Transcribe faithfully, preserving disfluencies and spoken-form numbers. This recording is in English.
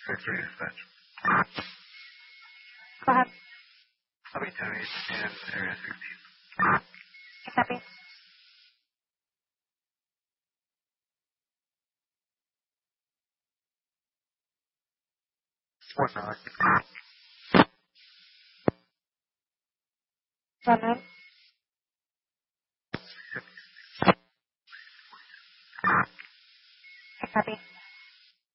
six three dispatch. Go ahead. Copy ten eight in area sixteen. Copy. One nine. One nine. Copy.